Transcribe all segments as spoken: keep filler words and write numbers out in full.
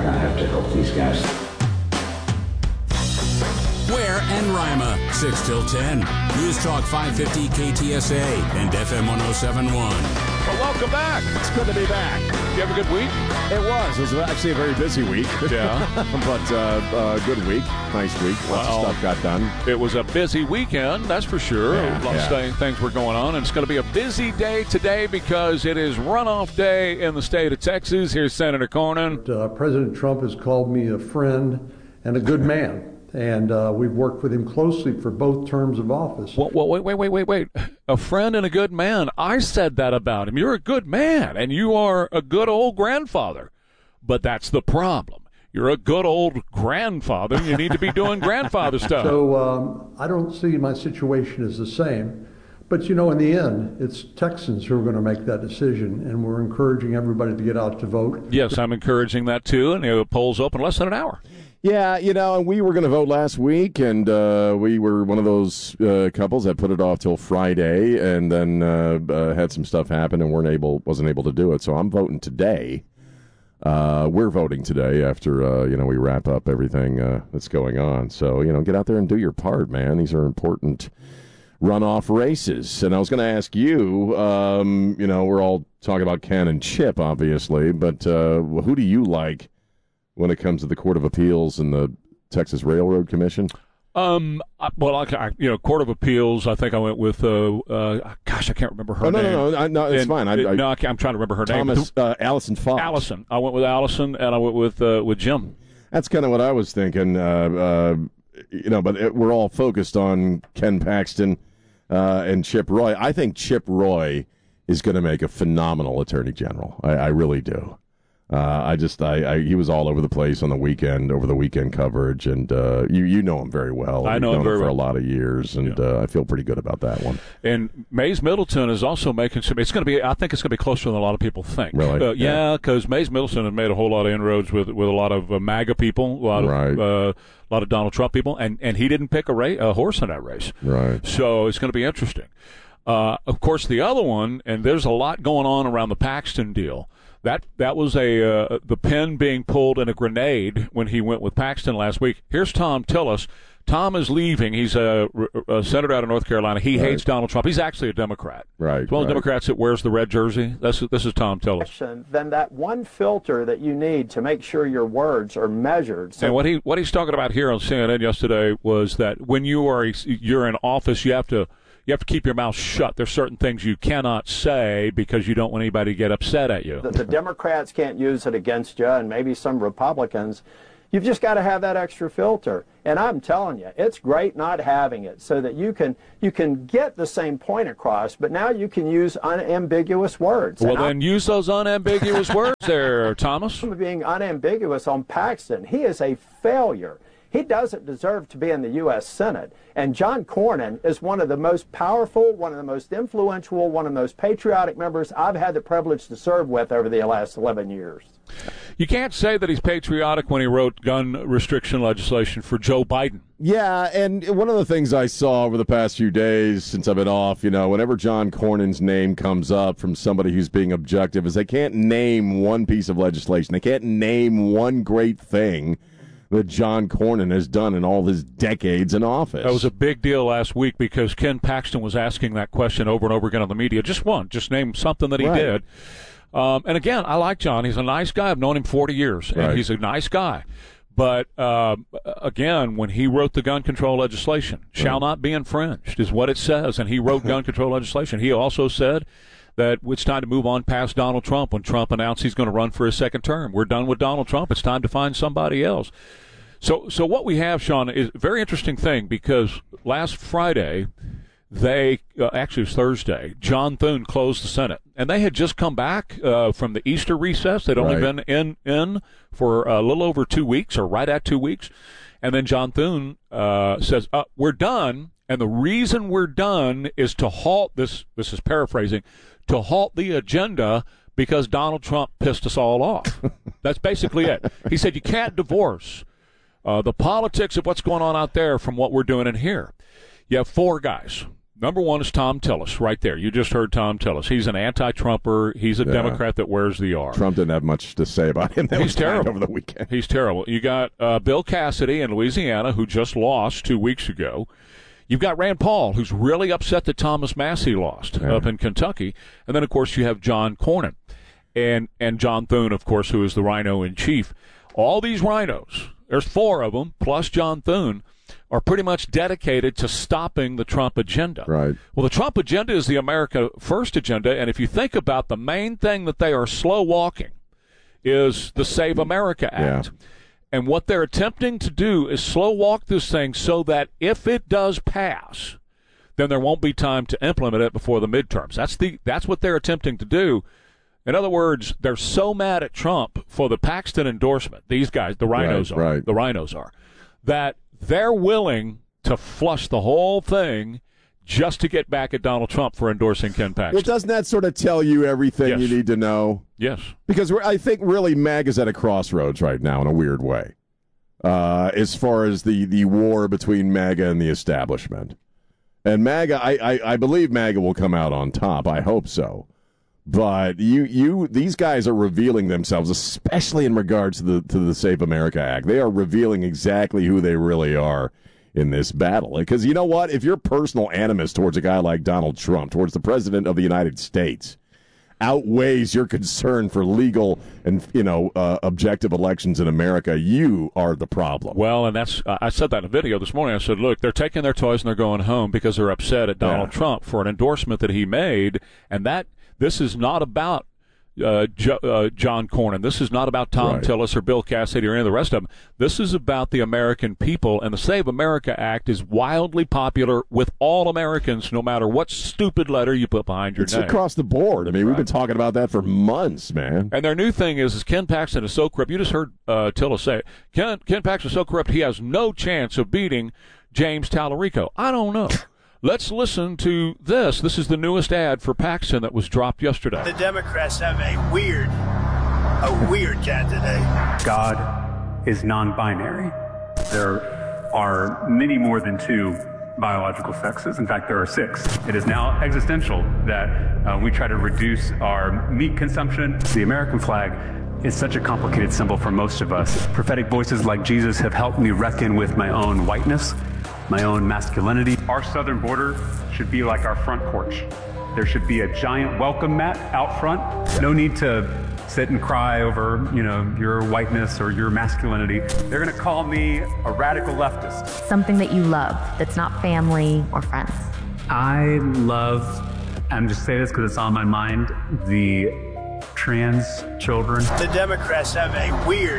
going to have to help these guys. Ware and Rima, six till ten. News Talk five fifty K T S A and F M one oh seven point one. Well, welcome back. It's good to be back. You have a good week? It was. It was actually a very busy week. Yeah. but uh, uh, good week. Nice week. Lots well, of stuff got done. It was a busy weekend, that's for sure. Yeah, a lot yeah. of things were going on, and it's going to be a busy day today because it is runoff day in the state of Texas. Here's Senator Cornyn. Uh, President Trump has called me a friend and a good man. And uh, we've worked with him closely for both terms of office. Well, well, wait, wait, wait, wait, wait. A friend and a good man. I said that about him. You're a good man, and you are a good old grandfather. But that's the problem. You're a good old grandfather. You need to be doing grandfather stuff. So um, I don't see my situation as the same. But, you know, in the end, it's Texans who are going to make that decision, and we're encouraging everybody to get out to vote. Yes, I'm encouraging that, too, and the polls open in less than an hour. Yeah, you know, and we were going to vote last week, and uh, we were one of those uh, couples that put it off till Friday, and then uh, uh, had some stuff happen and weren't able, wasn't able to do it. So I'm voting today. Uh, we're voting today after uh, you know we wrap up everything uh, that's going on. So you know, get out there and do your part, man. These are important runoff races. And I was going to ask you, um, you know, we're all talking about Ken and Chip, obviously, but uh, who do you like when it comes to the Court of Appeals and the Texas Railroad Commission? Um. Well, I, I, you know, Court of Appeals. I think I went with. Uh, uh, gosh, I can't remember her oh, no, name. No, no, no, no. It's and, fine. I, I, no, I can't, I'm trying to remember her Thomas, name. Thomas, uh, Allison Fox. Allison. I went with Allison, and I went with uh, with Jim. That's kind of what I was thinking. Uh, uh, you know, but it, we're all focused on Ken Paxton uh, and Chip Roy. I think Chip Roy is going to make a phenomenal attorney general. I, I really do. Uh, I just, I, I, he was all over the place on the weekend, over the weekend coverage, and uh, you, you know him very well. I know You've him known very him for well. a lot of years, and Yeah. uh, I feel pretty good about that one. And Mays Middleton is also making some. It's going to be. I think it's going to be closer than a lot of people think. Really? Uh, yeah, because Mays Middleton has made a whole lot of inroads with with a lot of uh, MAGA people, a lot of Right. uh, a lot of Donald Trump people, and, and he didn't pick a, ra- a horse in that race. Right. So it's going to be interesting. Uh, of course, the other one, and there's a lot going on around the Paxton deal. That that was a uh, the pin being pulled in a grenade when he went with Paxton last week. Here's Tom Tillis. Tom is leaving. He's a, a senator out of North Carolina. He Right. hates Donald Trump. He's actually a Democrat. Right. It's one of the right. Democrats that wears the red jersey. This is, this is Tom Tillis. Then that one filter that you need to make sure your words are measured. So And what he what he's talking about here on C N N yesterday was that when you are you're in office, you have to you have to keep your mouth shut. There's certain things you cannot say because you don't want anybody to get upset at you. the, the Democrats can't use it against you, and maybe some Republicans. You've just got to have that extra filter. And I'm telling you, it's great not having it so that you can you can get the same point across, but now you can use unambiguous words. Well, And then use those unambiguous words there, Thomas. I'm being unambiguous on Paxton. He is a failure. He doesn't deserve to be in the U S Senate. And John Cornyn is one of the most powerful, one of the most influential, one of the most patriotic members I've had the privilege to serve with over the last eleven years. You can't say that he's patriotic when he wrote gun restriction legislation for Joe Biden. Yeah, and one of the things I saw over the past few days since I've been off, you know, whenever John Cornyn's name comes up from somebody who's being objective, is they can't name one piece of legislation. They can't name one great thing that John Cornyn has done in all his decades in office. That was a big deal last week because Ken Paxton was asking that question over and over again on the media. Just one. Just name something that he Right. did. Um, and again, I like John. He's a nice guy. I've known him forty years, and Right. he's a nice guy. But, uh, again, when he wrote the gun control legislation, shall not be infringed is what it says, and he wrote gun control legislation. He also said that it's time to move on past Donald Trump when Trump announced he's going to run for his second term. We're done with Donald Trump. It's time to find somebody else. So, so what we have, Sean, is a very interesting thing because last Friday, they uh, actually it was Thursday, John Thune closed the Senate, and they had just come back uh, from the Easter recess. They'd only Right. been in in for a little over two weeks, or right at two weeks, and then John Thune uh, says, uh, "We're done." And the reason we're done is to halt this. This is paraphrasing, to halt the agenda because Donald Trump pissed us all off. That's basically it. He said you can't divorce uh, the politics of what's going on out there from what we're doing in here. You have four guys. Number one is Tom Tillis, right there. You just heard Tom Tillis. He's an anti-Trumper. He's a Yeah. Democrat that wears the R. Trump didn't have much to say about him. That He's was kind terrible over the weekend. He's terrible. You got uh, Bill Cassidy in Louisiana, who just lost two weeks ago. You've got Rand Paul, who's really upset that Thomas Massey lost Yeah. up in Kentucky. And then, of course, you have John Cornyn and, and John Thune, of course, who is the rhino in chief. All these rhinos, there's four of them, plus John Thune, are pretty much dedicated to stopping the Trump agenda. Right. Well, the Trump agenda is the America First agenda, and if you think about the main thing that they are slow walking is the Save America Act. Yeah. And what they're attempting to do is slow walk this thing so that if it does pass, then there won't be time to implement it before the midterms. That's the that's what they're attempting to do. In other words, they're so mad at Trump for the Paxton endorsement. These guys, the rhinos Right, are, right. the rhinos are, that they're willing to flush the whole thing just to get back at Donald Trump for endorsing Ken Paxton. Well, doesn't that sort of tell you everything Yes. you need to know? Yes. Because we're, I think really MAG is at a crossroads right now in a weird way, uh, as far as the, the war between MAGA and the establishment. And MAGA, I, I, I believe MAGA will come out on top. I hope so. But you, you, these guys are revealing themselves, especially in regards to the to the Save America Act. They are revealing exactly who they really are in this battle. Because you know what? If your personal animus towards a guy like Donald Trump, towards the president of the United States, outweighs your concern for legal and you know uh, objective elections in America, you are the problem. Well, and that's uh, I said that in a video this morning. I said, look, they're taking their toys and they're going home because they're upset at Donald Yeah. Trump for an endorsement that he made, and that this is not about uh, jo- uh, John Cornyn. This is not about Tom Right. Tillis or Bill Cassidy or any of the rest of them. This is about the American people, and the Save America Act is wildly popular with all Americans, no matter what stupid letter you put behind your It's name. across the board. I mean, we've been talking about that for months, man. And their new thing is, is Ken Paxton is so corrupt. You just heard uh, Tillis say it. Ken, Ken Paxton is so corrupt he has no chance of beating James Tallarico. I don't know. Let's listen to this. This is the newest ad for Paxton that was dropped yesterday. The Democrats have a weird, a weird candidate. God is non-binary. There are many more than two biological sexes. In fact, there are six. It is now existential that uh, we try to reduce our meat consumption. The American flag is such a complicated symbol for most of us. Prophetic voices like Jesus have helped me reckon with my own whiteness, my own masculinity. Our southern border should be like our front porch. There should be a giant welcome mat out front. No need to sit and cry over, you know, your whiteness or your masculinity. They're going to call me a radical leftist. Something that you love that's not family or friends. I love, I'm just saying this because it's on my mind, the trans children. The Democrats have a weird,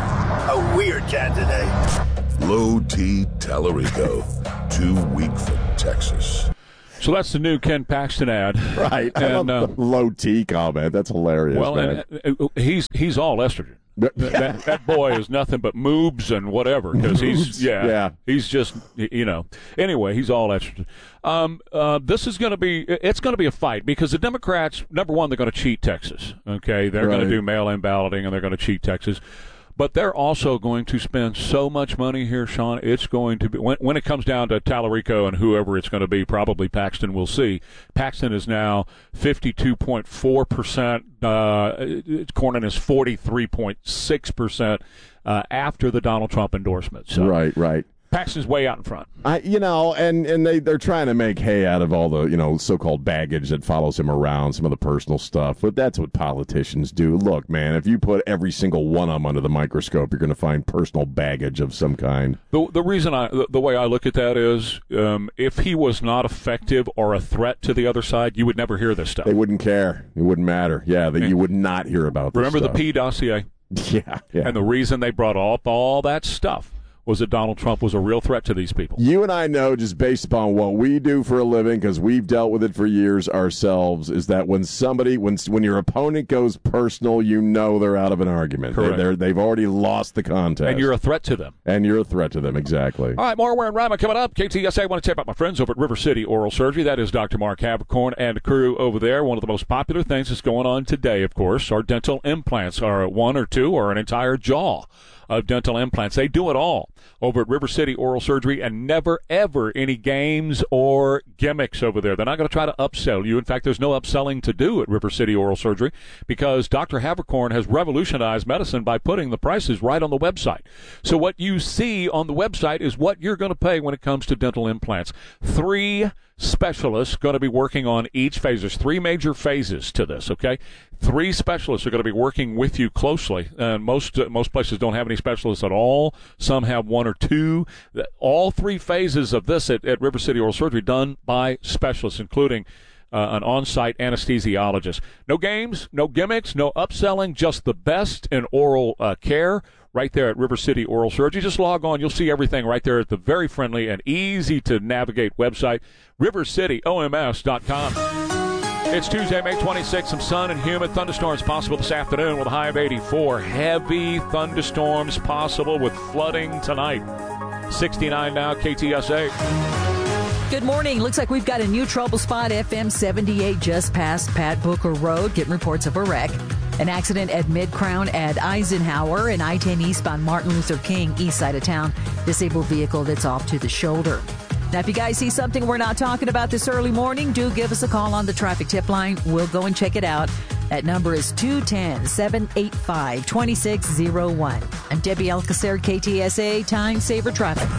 a weird candidate. Low T Tallarico, too weak for Texas. So that's the new Ken Paxton ad. Right. I And, love uh, the low T comment. That's hilarious, Well, man. and, uh, he's he's all estrogen. that, that, that boy is nothing but moobs and whatever because he's yeah, Yeah. he's just you know anyway he's all estrogen. Um, uh, this is going to be it's going to be a fight because the Democrats, number one, they're going to cheat Texas. Okay, they're going Right. to do mail-in balloting and they're going to cheat Texas. But they're also going to spend so much money here, Sean. It's going to be when, when it comes down to Tallarico and whoever it's going to be, probably Paxton. We'll see. Paxton is now fifty-two point four percent. Uh, Cornyn is forty-three point six percent uh, after the Donald Trump endorsement. So Right, right. Paxton's way out in front. I, you know, and, and they, they're trying to make hay out of all the, you know, so-called baggage that follows him around, some of the personal stuff. But that's what politicians do. Look, man, if you put every single one of them under the microscope, you're going to find personal baggage of some kind. The, the reason I, the, the way I look at that is um, if he was not effective or a threat to the other side, you would never hear this stuff. They wouldn't care. It wouldn't matter. Yeah, that you would not hear about this Remember stuff. the P dossier? Yeah, yeah. And the reason they brought up all that stuff was that Donald Trump was a real threat to these people. You and I know, just based upon what we do for a living, because we've dealt with it for years ourselves, is that when somebody, when when your opponent goes personal, you know they're out of an argument. Correct. They're, they're, they've already lost the contest. And you're a threat to them. And you're a threat to them, exactly. All right, more Ware and Rima coming up. K T S A, I want to tell you about my friends over at River City Oral Surgery. That is Doctor Mark Havercorn and crew over there. One of the most popular things that's going on today, of course, are dental implants, are one or two or an entire jaw. of dental implants. They do it all over at River City Oral Surgery, and never, ever any games or gimmicks over there. They're not going to try to upsell you. In fact, there's no upselling to do at River City Oral Surgery because Doctor Havercorn has revolutionized medicine by putting the prices right on the website. So what you see on the website is what you're going to pay when it comes to dental implants. Three specialists going to be working on each phase. There's three major phases to this, okay? Three specialists are going to be working with you closely. Uh, most uh, most places don't have any specialists at all. Some have one or two. All three phases of this at, at River City Oral Surgery done by specialists, including uh, an on-site anesthesiologist. No games, no gimmicks, no upselling, just the best in oral uh, care right there at River City Oral Surgery. Just log on. You'll see everything right there at the very friendly and easy-to-navigate website, river city o m s dot com. It's Tuesday, May twenty-sixth. Some sun and humid thunderstorms possible this afternoon with a high of eighty-four. Heavy thunderstorms possible with flooding tonight. sixty-nine now, K T S A. Good morning. Looks like we've got a new trouble spot, F M seventy-eight, just past Pat Booker Road. Getting reports of a wreck. An accident at Mid-Crown at Eisenhower and I ten eastbound Martin Luther King, east side of town. Disabled vehicle that's off to the shoulder. Now, if you guys see something we're not talking about this early morning, do give us a call on the traffic tip line. We'll go and check it out. That number is two one zero, seven eight five, two six zero one. I'm Debbie Alcacer, K T S A, Time Saver Traffic.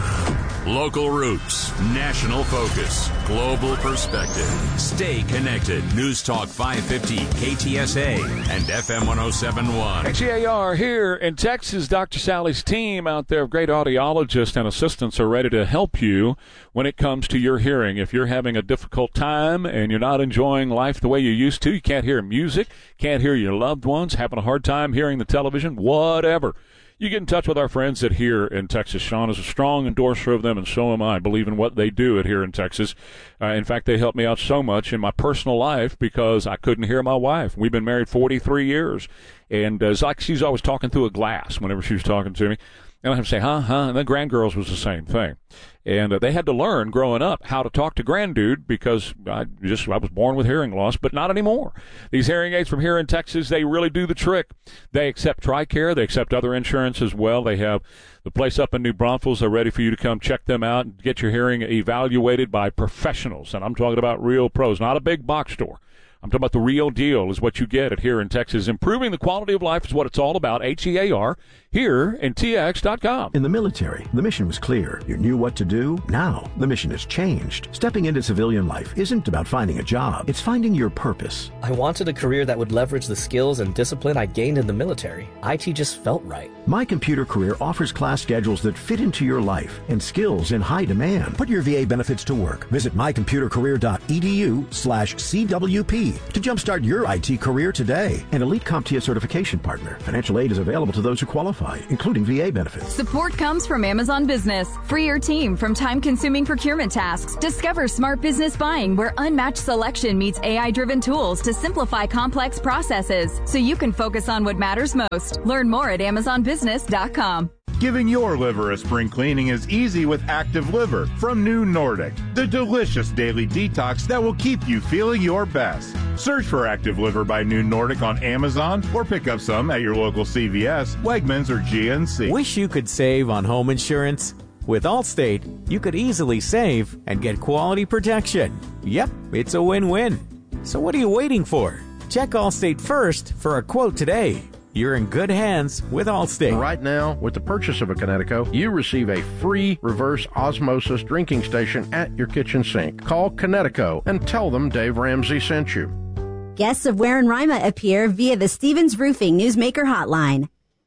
Local roots, national focus, global perspective. Stay connected. News Talk five fifty, K T S A, and F M one oh seven point one. H E A R here in Texas. Doctor Sally's team out there of great audiologists and assistants are ready to help you when it comes to your hearing. If you're having a difficult time and you're not enjoying life the way you used to, you can't hear music, can't hear your loved ones, having a hard time hearing the television, whatever, you get in touch with our friends at Here in Texas. Sean is a strong endorser of them, and so am I. I believe in what they do at Here in Texas. Uh, in fact, they helped me out so much in my personal life because I couldn't hear my wife. We've been married forty-three years, and uh, it's like she's always talking through a glass whenever she was talking to me. And I have to say, huh, huh, and then Grandgirls was the same thing. And uh, they had to learn growing up how to talk to Granddude because I just I was born with hearing loss, but not anymore. These hearing aids from Here in Texas, they really do the trick. They accept TRICARE. They accept other insurance as well. They have the place up in New Braunfels. They're ready for you to come check them out and get your hearing evaluated by professionals. And I'm talking about real pros, not a big box store. I'm talking about the real deal is what you get at Here in Texas. Improving the quality of life is what it's all about. H E A R, here in T X dot com. In the military, the mission was clear. You knew what to do. Now, the mission has changed. Stepping into civilian life isn't about finding a job. It's finding your purpose. I wanted a career that would leverage the skills and discipline I gained in the military. I T just felt right. My Computer Career offers class schedules that fit into your life and skills in high demand. Put your V A benefits to work. Visit my computer career dot e d u slash C W P to jumpstart your I T career today. An Elite CompTIA certification partner. Financial aid is available to those who qualify, including V A benefits. Support comes from Amazon Business. Free your team from time-consuming procurement tasks. Discover smart business buying where unmatched selection meets A I-driven tools to simplify complex processes so you can focus on what matters most. Learn more at amazon business dot com. Giving your liver a spring cleaning is easy with Active Liver from New Nordic, the delicious daily detox that will keep you feeling your best. Search for Active Liver by New Nordic on Amazon or pick up some at your local C V S, Wegmans, or G N C. Wish you could save on home insurance? With Allstate, you could easily save and get quality protection. Yep, it's a win-win. So what are you waiting for? Check Allstate first for a quote today. You're in good hands with Allstate. Right now, with the purchase of a Connecticut, you receive a free reverse osmosis drinking station at your kitchen sink. Call Connecticut and tell them Dave Ramsey sent you. Guests of Ware and Rima appear via the Stevens Roofing Newsmaker Hotline.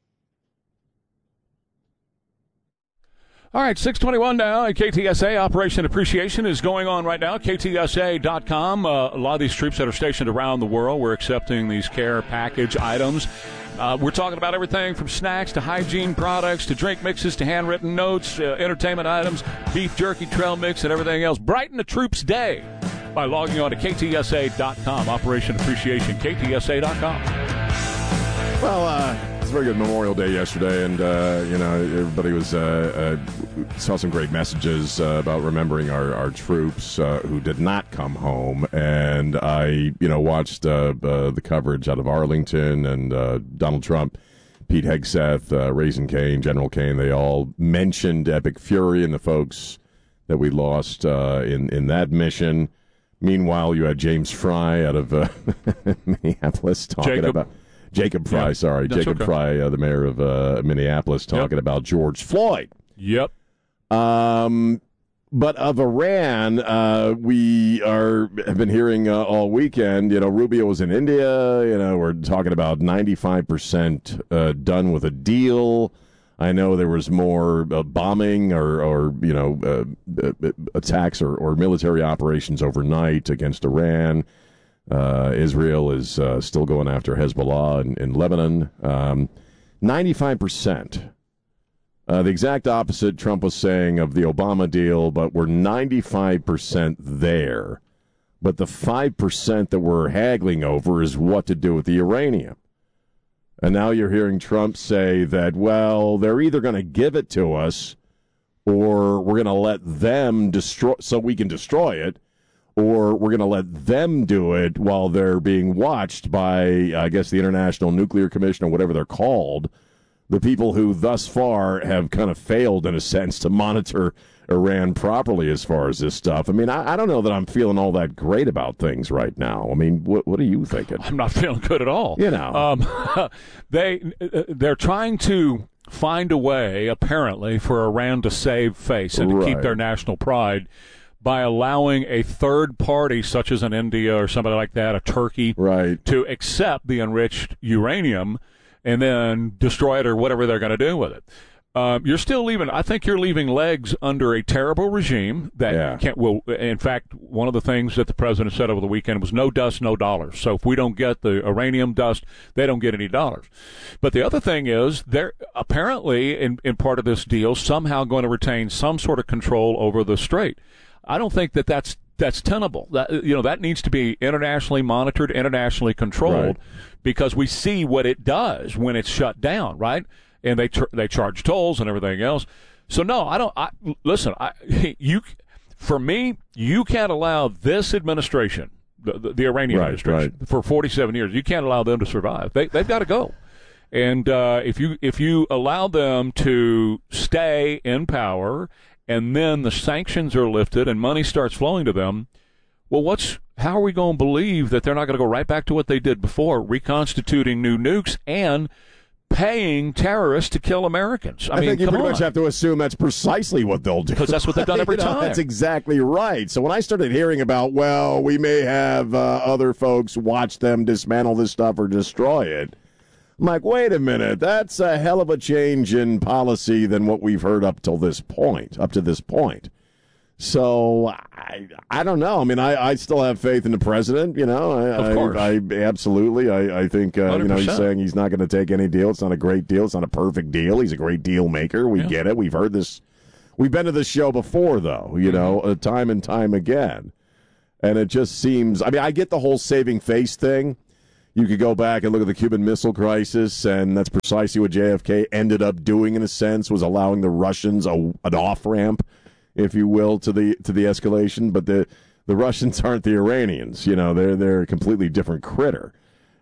All right, six twenty-one now at K T S A. Operation Appreciation is going on right now, K T S A dot com. Uh, a lot of these troops that are stationed around the world, we're accepting these care package items. Uh, we're talking about everything from snacks to hygiene products to drink mixes to handwritten notes, uh, entertainment items, beef jerky, trail mix, and everything else. Brighten the troops' day by logging on to K T S A dot com. Operation Appreciation, K T S A dot com. Well, uh, it's a very good Memorial Day yesterday, and, uh, you know, everybody was uh, uh, saw some great messages uh, about remembering our, our troops uh, who did not come home. And I, you know, watched uh, uh, the coverage out of Arlington and uh, Donald Trump Pete Hegseth, uh, Raising Cane, General Kane, they all mentioned Epic Fury and the folks that we lost uh, in, in that mission. Meanwhile, you had James Fry out of uh, Minneapolis talking Jacob. about... Jacob Fry, yeah, sorry. Jacob okay. Fry, uh, the mayor of uh, Minneapolis, talking yep. about George Floyd. Yep. Um, but of Iran, uh, we are have been hearing uh, all weekend, you know, Rubio was in India, you know, we're talking about ninety-five percent uh, done with a deal. I know there was more uh, bombing or, or, you know, uh, uh, attacks or, or military operations overnight against Iran. Uh, Israel is uh, still going after Hezbollah in, in Lebanon. Um, ninety-five percent. Uh, the exact opposite Trump was saying of the Obama deal, but we're ninety-five percent there. But the five percent that we're haggling over is what to do with the uranium. And now you're hearing Trump say that, well, they're either going to give it to us or we're going to let them destroy so we can destroy it. Or we're going to let them do it while they're being watched by, I guess, the International Nuclear Commission or whatever they're called, the people who thus far have kind of failed, in a sense, to monitor Iran properly as far as this stuff. I mean, I, I don't know that I'm feeling all that great about things right now. I mean, what, what are you thinking? I'm not feeling good at all. You know. Um, they, they're trying to find a way, apparently, for Iran to save face and to Right. keep their national pride by allowing a third party, such as an India or somebody like that, a Turkey, right. to accept the enriched uranium and then destroy it or whatever they're going to do with it. Um, you're still leaving, I think you're leaving legs under a terrible regime that Yeah. can't, will, in fact, one of the things that the president said over the weekend was no dust, no dollars. So if we don't get the uranium dust, they don't get any dollars. But the other thing is they're apparently, in, in part of this deal, somehow going to retain some sort of control over the strait. I don't think that that's that's tenable. That, you know, that needs to be internationally monitored, internationally controlled, Right. because we see what it does when it's shut down, right? And they tr- they charge tolls and everything else. So no, I don't. I, listen, I, you for me, you can't allow this administration, the, the, the Iranian Right, administration, right. for forty-seven years. You can't allow them to survive. They they've got to go. And uh, if you if you allow them to stay in power, and then the sanctions are lifted and money starts flowing to them, well, what's how are we going to believe that they're not going to go right back to what they did before, reconstituting new nukes and paying terrorists to kill Americans? I, I mean, think you come pretty on. much have to assume that's precisely what they'll do. Because that's what they've done every You know, time. That's exactly right. So when I started hearing about, well, we may have uh, other folks watch them dismantle this stuff or destroy it, I'm like, wait a minute, that's a hell of a change in policy than what we've heard up till this point, up to this point. So I, I don't know. I mean, I, I still have faith in the president. You know, I, Of course. I, I absolutely. I, I think uh, you know he's one hundred percent. saying he's not going to take any deal. It's not a great deal. It's not a perfect deal. He's a great deal maker. We Yeah. get it. We've heard this. We've been to this show before, though. You Mm-hmm. know, uh, time and time again. And it just seems. I mean, I get the whole saving face thing. You could go back and look at the Cuban Missile Crisis, and that's precisely what J F K ended up doing. In a sense, was allowing the Russians a, an off ramp, if you will, to the to the escalation. But the the Russians aren't the Iranians. You know, they're they're a completely different critter.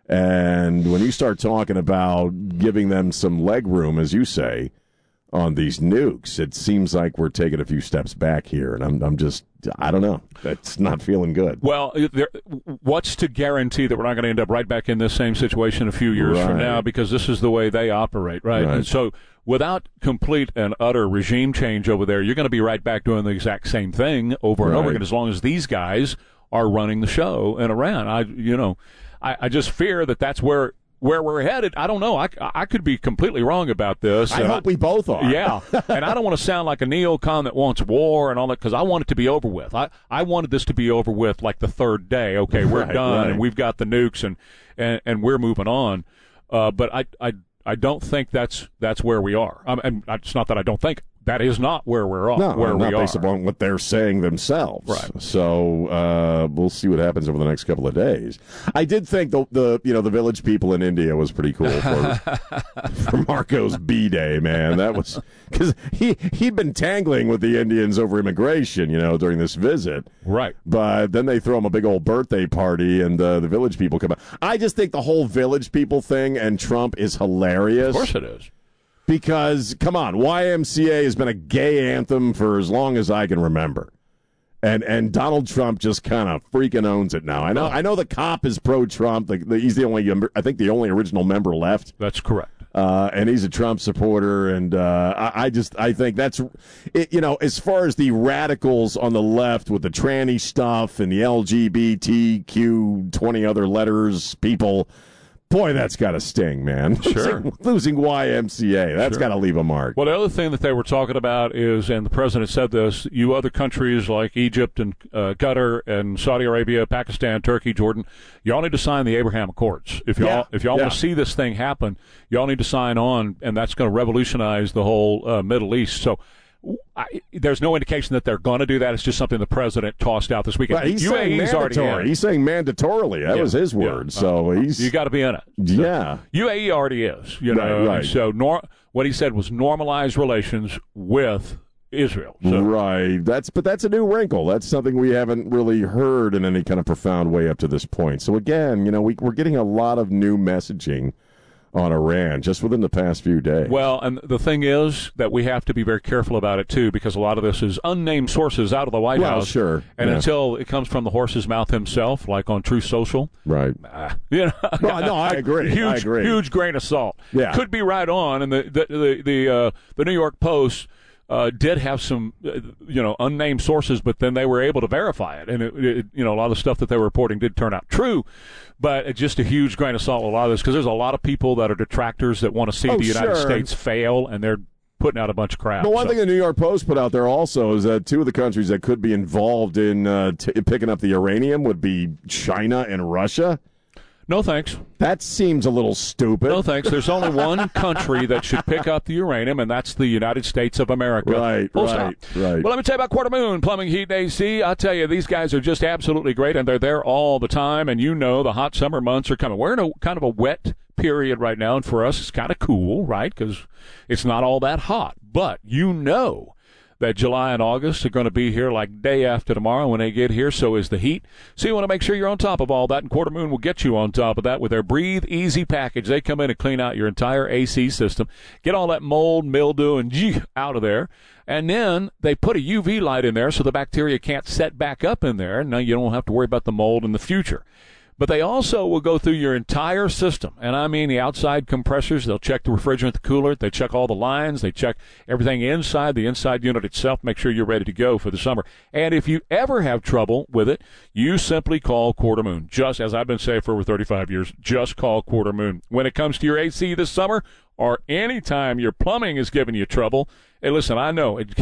And when you start talking about giving them some leg room, as you say, on these nukes, it seems like we're taking a few steps back here. And I'm I'm just I don't know. That's not feeling good. Well, there, what's to guarantee that we're not going to end up right back in this same situation a few years from Right. now, because this is the way they operate, right? Right. And so without complete and utter regime change over there, you're going to be right back doing the exact same thing over and over Right. again, as long as these guys are running the show in Iran. I, you know, I, I just fear that that's where where we're headed. I don't know. I, I could be completely wrong about this. I And hope we both are. Yeah, and I don't want to sound like a neocon that wants war and all that, because I want it to be over with. I, I wanted this to be over with like the third day. Okay, we're Right, done, right. and we've got the nukes, and, and, and we're moving on. Uh, but I, I I don't think that's that's where we are. Um, and it's not that I don't think that is not where we're No, where not we are. based upon what they're saying themselves. Right. So uh, we'll see what happens over the next couple of days. I did think the the you know the village people in India was pretty cool for, for Marco's B-Day, man. That was because he he'd been tangling with the Indians over immigration, you know, during this visit. Right. But then they throw him a big old birthday party, and uh, the village people come out. I just think the whole village people thing and Trump is hilarious. Of course it is. Because, come on, Y M C A has been a gay anthem for as long as I can remember. And and Donald Trump just kind of freaking owns it now. I know I know the cop is pro-Trump. The, the, he's the only, I think the only original member left. That's correct. Uh, and he's a Trump supporter. And uh, I, I just, I think that's, it, you know, as far as the radicals on the left with the tranny stuff and the L G B T Q, twenty other letters, people, boy, that's got to sting, man. Sure. Losing, losing Y M C A, that's Sure. got to leave a mark. Well, the other thing that they were talking about is, and the president said this, you other countries like Egypt and uh, Qatar and Saudi Arabia, Pakistan, Turkey, Jordan, y'all need to sign the Abraham Accords. If y'all Yeah. if y'all Yeah. want to see this thing happen, y'all need to sign on, and that's going to revolutionize the whole uh, Middle East. So I, there's no indication that they're going to do that. It's just something the president tossed out this weekend. Right, he's U A E's saying already mandatory. in. He's saying mandatorily. That Yeah, was his yeah. word. So Uh, he's you got to be in it. yeah. U A E already is, you know. Right, right. So nor, what he said was normalize relations with Israel. So, Right. That's but that's a new wrinkle. That's something we haven't really heard in any kind of profound way up to this point. So again, you know, we, we're getting a lot of new messaging on Iran just within the past few days. Well, and the thing is that we have to be very careful about it, too, because a lot of this is unnamed sources out of the White Well, House. sure. And Yeah. until it comes from the horse's mouth himself, like on Truth Social. Right. Uh, you know, No, no, I agree. Huge, I agree. huge grain of salt. Yeah. Could be right on. And the the the the, uh, the New York Post uh, did have some, uh, you know, unnamed sources, but then they were able to verify it. And, it, it, you know, a lot of the stuff that they were reporting did turn out true. But it's just a huge grain of salt with a lot of this, because there's a lot of people that are detractors that want to see Oh, the United sure. States fail, and they're putting out a bunch of crap. But one so. thing the New York Post put out there also is that two of the countries that could be involved in uh, t- picking up the uranium would be China and Russia. No thanks. That seems a little stupid. No thanks. There's only one country that should pick up the uranium, and that's the United States of America. Right, Full right, stop. right. Well, let me tell you about Quarter Moon Plumbing, Heat, and A C. I'll tell you, these guys are just absolutely great, and they're there all the time. And you know the hot summer months are coming. We're in a kind of a wet period right now, and for us it's kind of cool, right? Because it's not all that hot. But you know that July and August are going to be here like day after tomorrow when they get here. So is the heat. So you want to make sure you're on top of all that, and Quarter Moon will get you on top of that with their Breathe Easy package. They come in and clean out your entire A C system, get all that mold, mildew, and gee, out of there. And then they put a U V light in there so the bacteria can't set back up in there. Now you don't have to worry about the mold in the future. But they also will go through your entire system. And I mean the outside compressors. They'll check the refrigerant, the cooler. They check all the lines. They check everything inside, the inside unit itself, make sure you're ready to go for the summer. And if you ever have trouble with it, you simply call Quarter Moon. Just as I've been saying for over thirty-five years, just call Quarter Moon. When it comes to your A C this summer, or any time your plumbing is giving you trouble, hey, listen, I know it,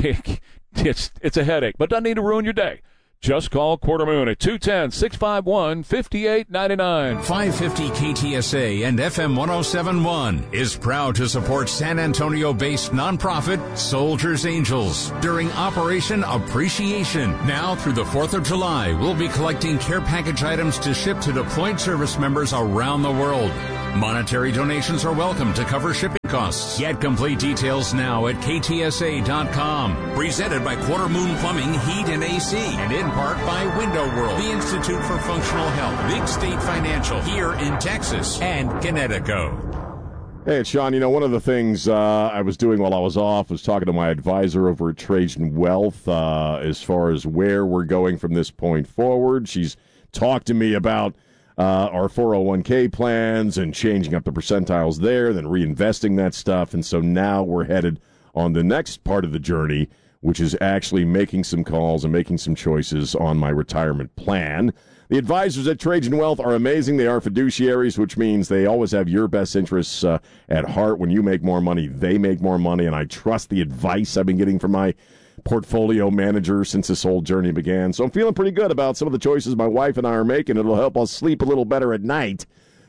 it's, it's a headache, but it doesn't need to ruin your day. Just call Quarter Moon at two one zero, six five one, five eight nine nine. five fifty K T S A and F M one oh seven point one is proud to support San Antonio-based nonprofit Soldiers Angels during Operation Appreciation. Now through the fourth of July, we'll be collecting care package items to ship to deployed service members around the world. Monetary donations are welcome to cover shipping costs. Get complete details now at K T S A dot com. Presented by Quarter Moon Plumbing, Heat, and A C. And in part by Window World, the Institute for Functional Health, Big State Financial, here in Texas, and Connecticut. Hey, it's Sean. You know, one of the things uh, I was doing while I was off was talking to my advisor over at Trajan Wealth uh, as far as where we're going from this point forward. She's talked to me about uh, our four oh one k plans and changing up the percentiles there, then reinvesting that stuff. And so now we're headed on the next part of the journey, which is actually making some calls and making some choices on my retirement plan. The advisors at Trajan Wealth are amazing. They are fiduciaries, which means they always have your best interests uh, at heart. When you make more money, they make more money, and I trust the advice I've been getting from my portfolio manager since this whole journey began. So I'm feeling pretty good about some of the choices my wife and I are making. It'll help us sleep a little better at night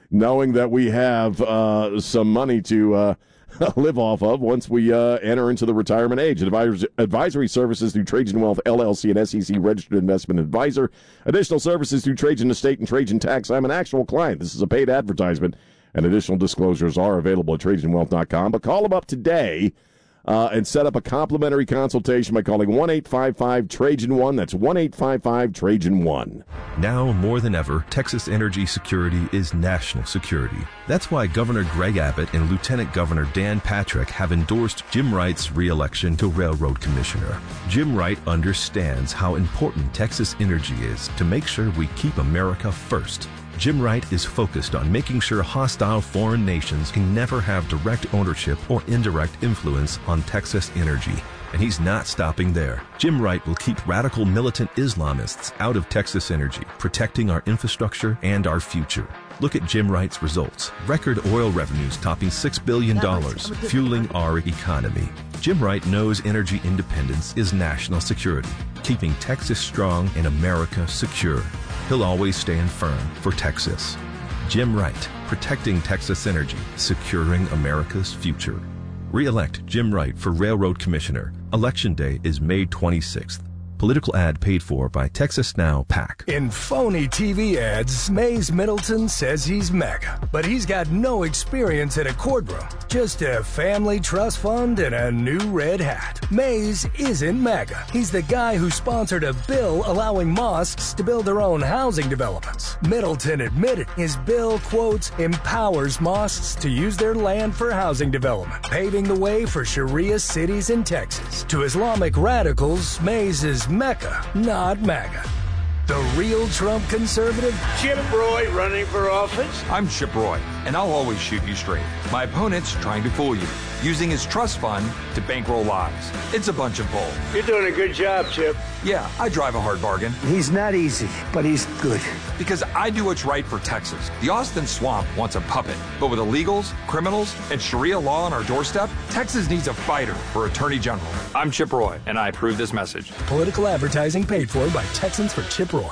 knowing that we have uh, some money to uh, live off of once we uh, enter into the retirement age. Advisors, advisory services through Trajan Wealth, L L C, an S E C registered investment advisor. Additional services through Trajan Estate and Trajan Tax. I'm an actual client. This is a paid advertisement, and additional disclosures are available at Trajan Wealth dot com. But call them up today uh, and set up a complimentary consultation by calling one eight five five Trajan one. That's one eight five five Trajan one. Now more than ever, Texas energy security is national security. That's why Governor Greg Abbott and Lieutenant Governor Dan Patrick have endorsed Jim Wright's re-election to Railroad Commissioner. Jim Wright understands how important Texas energy is to make sure we keep America first. Jim Wright is focused on making sure hostile foreign nations can never have direct ownership or indirect influence on Texas energy. And he's not stopping there. Jim Wright will keep radical militant Islamists out of Texas energy, protecting our infrastructure and our future. Look at Jim Wright's results. Record oil revenues topping six billion dollars, fueling our economy. Jim Wright knows energy independence is national security, keeping Texas strong and America secure. He'll always stand firm for Texas. Jim Wright, protecting Texas energy, securing America's future. Re-elect Jim Wright for Railroad Commissioner. Election Day is May twenty-sixth. Political ad paid for by Texas Now PAC. In phony T V ads, Mays Middleton says he's mega, but he's got no experience in a courtroom. Just a family trust fund and a new red hat. Mays isn't mega. He's the guy who sponsored a bill allowing mosques to build their own housing developments. Middleton admitted his bill, quotes, empowers mosques to use their land for housing development, paving the way for Sharia cities in Texas. To Islamic radicals, Mays is Mecca, not MAGA. The real Trump conservative? Chip Roy running for office? I'm Chip Roy, and I'll always shoot you straight. My opponent's trying to fool you, using his trust fund to bankroll lies. It's a bunch of bull. You're doing a good job, Chip. Yeah, I drive a hard bargain. He's not easy, but he's good. Because I do what's right for Texas. The Austin Swamp wants a puppet, but with illegals, criminals, and Sharia law on our doorstep, Texas needs a fighter for Attorney General. I'm Chip Roy, and I approve this message. Political advertising paid for by Texans for Chip Roy.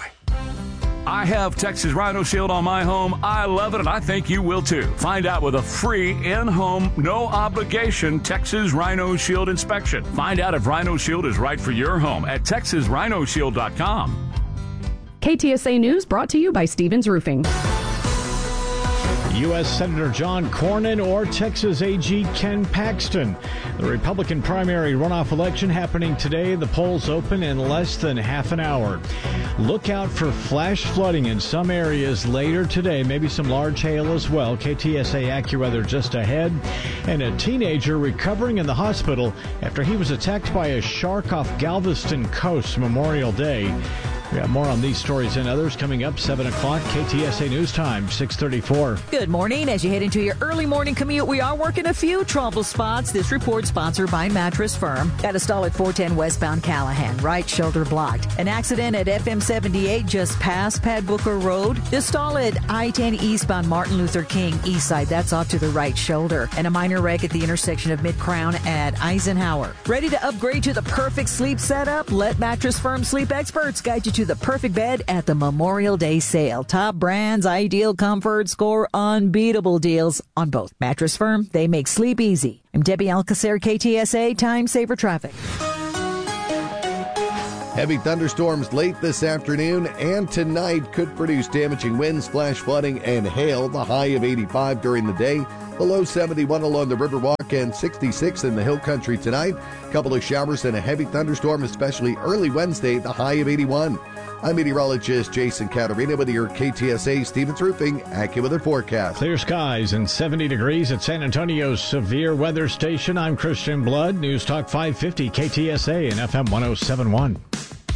I have Texas Rhino Shield on my home. I love it, and I think you will too. Find out with a free in-home, no-obligation Texas Rhino Shield inspection. Find out if Rhino Shield is right for your home at Texas Rhino Shield dot com. K T S A News brought to you by Stevens Roofing. U S Senator John Cornyn or Texas A G Ken Paxton. The Republican primary runoff election happening today. The polls open in less than half an hour. Look out for flash flooding in some areas later today. Maybe some large hail as well. K T S A AccuWeather just ahead. And a teenager recovering in the hospital after he was attacked by a shark off Galveston Coast Memorial Day. We have more on these stories and others coming up seven o'clock. K T S A News Time, six thirty-four. Good morning. As you head into your early morning commute, we are working a few trouble spots. This report sponsored by Mattress Firm. Got a stall at four ten westbound Callahan. Right shoulder blocked. An accident at F M seventy-eight just past Pat Booker Road. The stall at I ten eastbound Martin Luther King east side. That's off to the right shoulder. And a minor wreck at the intersection of Mid-Crown at Eisenhower. Ready to upgrade to the perfect sleep setup? Let Mattress Firm sleep experts guide you to the perfect bed at the Memorial Day sale. Top brands, ideal comfort, score unbeatable deals on both. Mattress Firm, they make sleep easy. I'm Debbie Alcacer, K T S A, Time Saver Traffic. Heavy thunderstorms late this afternoon and tonight could produce damaging winds, flash flooding, and hail. The high of eighty-five during the day. The low seventy-one along the Riverwalk and sixty-six in the Hill Country tonight. A couple of showers and a heavy thunderstorm, especially early Wednesday, the high of eighty-one. I'm meteorologist Jason Caterina with your K T S A Stevens Roofing AccuWeather forecast. Clear skies and seventy degrees at San Antonio's severe weather station. I'm Christian Blood, News Talk five fifty K T S A and F M one oh seven point one.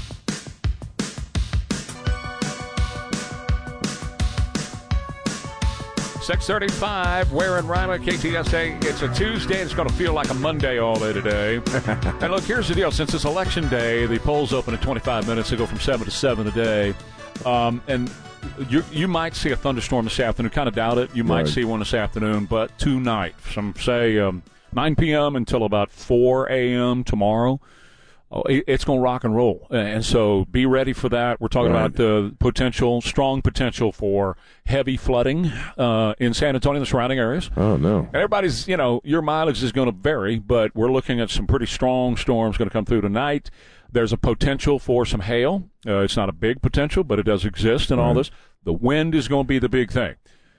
six thirty-five, Ware and Rima, K T S A. It's a Tuesday. It's going to feel like a Monday all day today. And look, here's the deal. Since it's election day, the polls open at twenty-five minutes. They go from seven to seven today. Um, and you you might see a thunderstorm this afternoon. Kind of doubt it. You might right. see one this afternoon. But tonight, some say um, nine p.m. until about four a.m. tomorrow. Oh, it's going to rock and roll. And so be ready for that. We're talking right. about the potential, strong potential for heavy flooding uh, in San Antonio and the surrounding areas. Oh, no. And everybody's, you know, your mileage is going to vary, but we're looking at some pretty strong storms going to come through tonight. There's a potential for some hail. Uh, it's not a big potential, but it does exist in all this. The wind is going to be the big thing.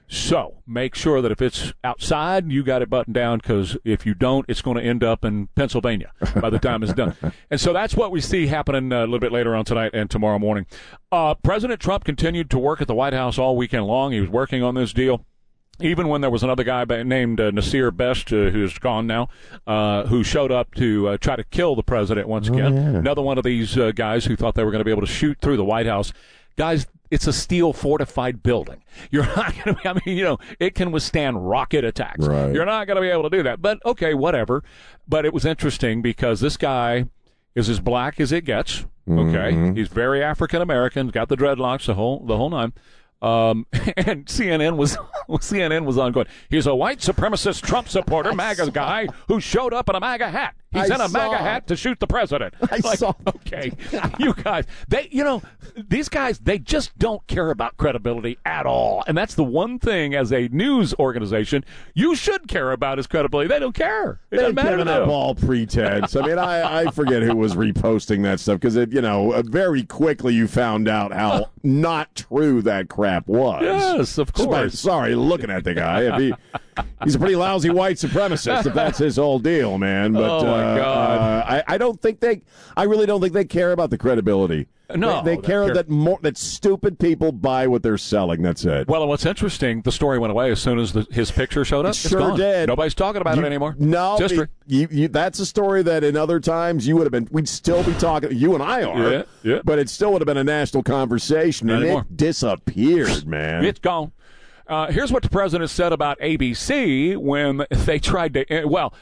So make sure that if it's outside, you got it buttoned down, because if you don't, it's going to end up in Pennsylvania by the time it's done. And so that's what we see happening uh, a little bit later on tonight and tomorrow morning. Uh, President Trump continued to work at the White House all weekend long. He was working on this deal. Even when there was another guy named uh, Nasir Best, uh, who's gone now, uh, who showed up to uh, try to kill the president once Oh, again. yeah. Another one of these uh, guys who thought they were going to be able to shoot through the White House. Guys, it's a steel fortified building. You're not going to be, I mean, you know, it can withstand rocket attacks. Right. You're not going to be able to do that. But, okay, whatever. But it was interesting because this guy is as black as it gets. Okay. Mhm. He's very African American, got the dreadlocks, the whole the whole nine. Um, and C N N was C N N was ongoing. He's a white supremacist Trump supporter, MAGA guy who showed up in a MAGA hat. He's I in a saw MAGA it. hat to shoot the president. I like, saw. Okay, you guys, they, you know, these guys, they just don't care about credibility at all. And that's the one thing as a news organization you should care about is credibility. They don't care. It doesn't They've matter given to up them. all pretense. I mean, I, I forget who was reposting that stuff, because it, you know, uh, very quickly you found out how not true that crap was. Yes, of Just by- course. sorry, looking at the guy. If he, he's a pretty lousy white supremacist, if that's his whole deal, man. But Oh, my uh, God. uh, I, I don't think they. I really don't think they care about the credibility. No, they, they they care care. that more that stupid people buy what they're selling. That's it. Well, and what's interesting, the story went away as soon as the, his picture showed up. It It's sure gone. did. Nobody's talking about You- it anymore. No, It's history. You, you, that's a story that in other times you would have been. We'd still be talking. You and I are. Yeah, yeah. But it still would have been a national conversation, Not and anymore. it disappeared, man. It's gone. Uh, here's what the president said about A B C when they tried to. uh, Well,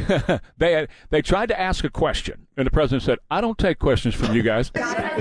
they had, they tried to ask a question, and the president said, "I don't take questions from you guys."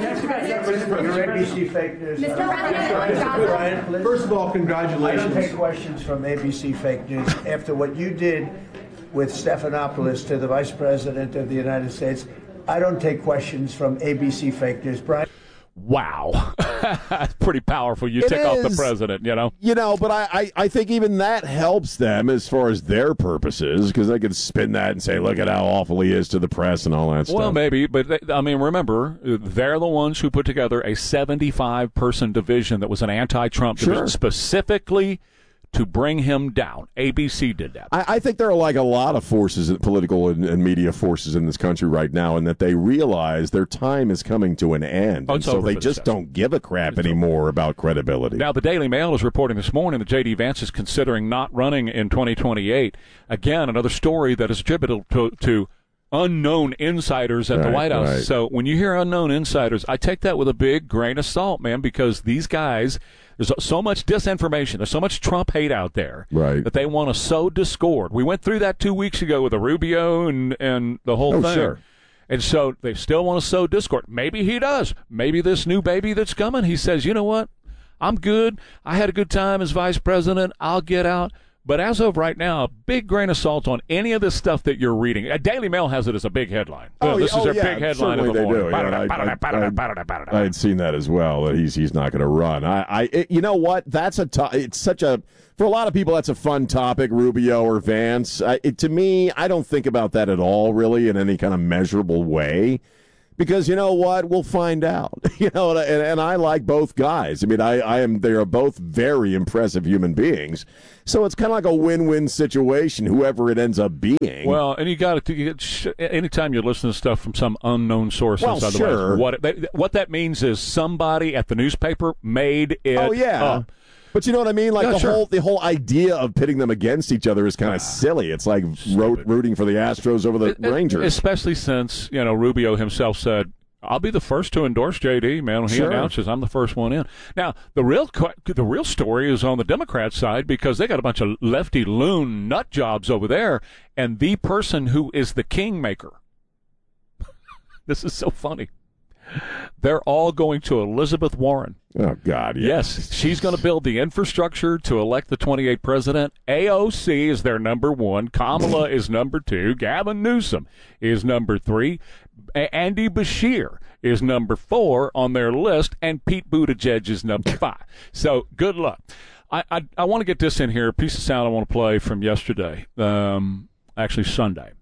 A B C fake news. Mister Brian, please. First of all, congratulations. I don't take questions from A B C fake news after what you did with Stephanopoulos to the Vice President of the United States. I don't take questions from A B C fake news. Brian. Wow, that's pretty powerful. You It tick off the is. president, you know. You know, but I, I, I think even that helps them as far as their purposes, because they can spin that and say, look at how awful he is to the press and all that stuff. Well, maybe, but they, I mean, remember, they're the ones who put together a seventy-five person division that was an anti-Trump Sure. division specifically to bring him down. A B C did that. I, I think there are like a lot of forces, political and, and media forces in this country right now, and that they realize their time is coming to an end. Oh, and it's so over they for just this don't give a crap anymore about credibility. Now, the Daily Mail is reporting this morning that J D. Vance is considering not running in twenty twenty-eight. Again, another story that is attributable to, to unknown insiders at the Right, White House. right. So when you hear unknown insiders, I take that with a big grain of salt, man, because these guys, there's so much disinformation, there's so much Trump hate out there Right. that they want to sow discord. We went through that two weeks ago with the Rubio and, and the whole Oh, thing. sure. And so they still want to sow discord. Maybe he does. Maybe this new baby that's coming, he says, you know what? I'm good. I had a good time as vice president. I'll get out. But as of right now, a big grain of salt on any of this stuff that you're reading. Uh, Daily Mail has it as a big headline. Oh, this yeah, is oh, their yeah, big headline of certainly the they morning. do. Yeah, I, I, I, I had seen that as well. That he's he's not going to run. I, I it, you know what? That's a to- it's such a for a lot of people that's a fun topic. Rubio or Vance. I, it, to me, I don't think about that at all, really, in any kind of measurable way. Because you know what, we'll find out. You know, and, and I like both guys. I mean, I, I am. They are both very impressive human beings. So it's kind of like a win-win situation, whoever it ends up being. Well, and you got to anytime you listen to stuff from some unknown source Well, inside sure. the White House, what they, what that means is somebody at the newspaper made it Oh yeah. up. But you know what I mean? Like Yeah, the sure. whole the whole idea of pitting them against each other is kind of silly. It's like ro- rooting for the Astros over the Rangers. Especially since, you know, Rubio himself said, I'll be the first to endorse J D, man, when he Sure. announces I'm the first one in. Now, the real qu- the real story is on the Democrat side because they got a bunch of lefty loon nut jobs over there, and the person who is the kingmaker, this is so funny, They're all going to Elizabeth Warren. Oh, God, yes. Yes, she's going to build the infrastructure to elect the twenty-eighth president. A O C is their number one. Kamala is number two. Gavin Newsom is number three. A- Andy Beshear is number four on their list, and Pete Buttigieg is number five. So good luck. I, I, I want to get this in here, a piece of sound I want to play from yesterday, um, actually Sunday.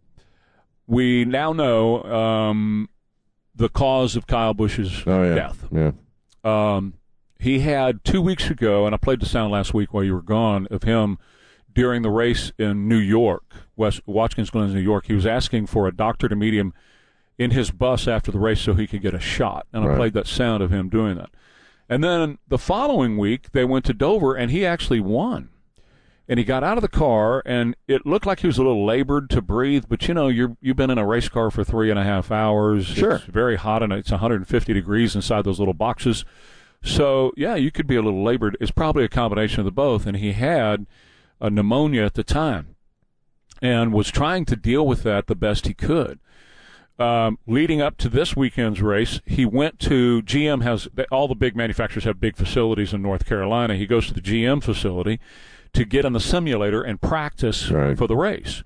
We now know um, the cause of Kyle Busch's oh, yeah. death. Yeah. Um, he had two weeks ago, and I played the sound last week while you were gone, of him during the race in New York, West Watkins Glen, New York. He was asking for a doctor to meet him in his bus after the race so he could get a shot. And I Right. played that sound of him doing that. And then the following week, they went to Dover, and he actually won. And he got out of the car, and it looked like he was a little labored to breathe. But, you know, you're, you've been in a race car for three and a half hours. Sure. It's very hot, and it's one hundred fifty degrees inside those little boxes. So, yeah, you could be a little labored. It's probably a combination of the both. And he had a pneumonia at the time and was trying to deal with that the best he could. Um, leading up to this weekend's race, he went to G M has all the big manufacturers have big facilities in North Carolina. He goes to the G M facility to get in the simulator and practice Right. for the race.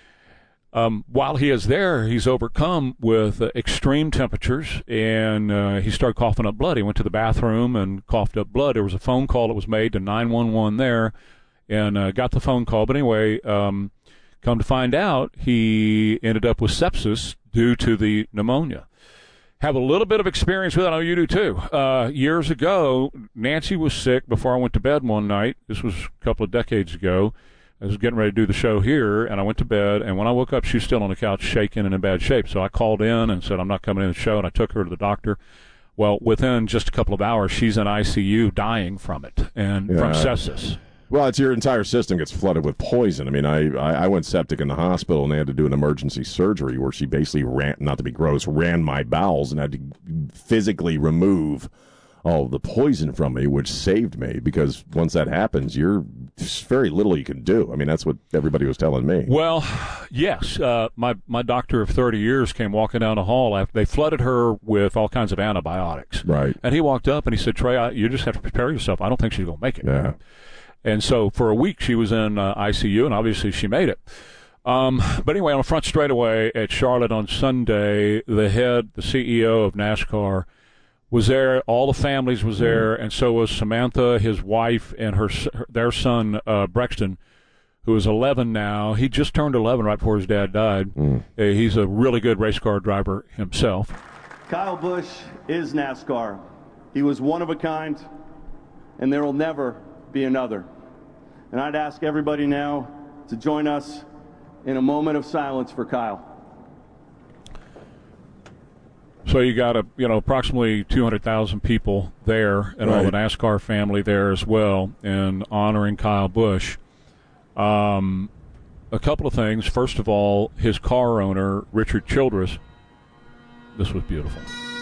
Um, while he is there, he's overcome with uh, extreme temperatures, and uh, he started coughing up blood. He went to the bathroom and coughed up blood. There was a phone call that was made to nine one one there, and uh, got the phone call. But anyway, um, come to find out, he ended up with sepsis due to the pneumonia. Have a little bit of experience with it. I know you do too. Uh, years ago, Nancy was sick before I went to bed one night. This was a couple of decades ago. I was getting ready to do the show here, and I went to bed, and when I woke up, she was still on the couch shaking and in bad shape. So I called in and said, I'm not coming in the show, and I took her to the doctor. Well, within just a couple of hours, she's in I C U dying from it, and Yeah. from sepsis. Well, it's your entire system gets flooded with poison. I mean, I, I, I went septic in the hospital, and they had to do an emergency surgery where she basically ran, not to be gross, ran my bowels and had to physically remove all of the poison from me, which saved me, because once that happens, you're there's very little you can do. I mean, that's what everybody was telling me. Well, yes. Uh, my, my doctor of thirty years came walking down the hall after they flooded her with all kinds of antibiotics. Right. And he walked up and he said, Trey, I, you just have to prepare yourself. I don't think she's going to make it. Yeah. And so for a week she was in uh, I C U, and obviously she made it. Um, but anyway, on the front straightaway at Charlotte on Sunday, the head, the C E O of NASCAR, was there. All the families was there, and so was Samantha, his wife, and her, her their son uh, Brexton, who is eleven now. He just turned eleven right before his dad died. Mm. Uh, he's a really good race car driver himself. Kyle Busch is NASCAR. He was one of a kind, and there will never be another. And I'd ask everybody now to join us in a moment of silence for Kyle. So you got a you know approximately two hundred thousand people there, and all the Right. NASCAR family there as well, and honoring Kyle Busch. Um, a couple of things. First of all, his car owner, Richard Childress. This was beautiful.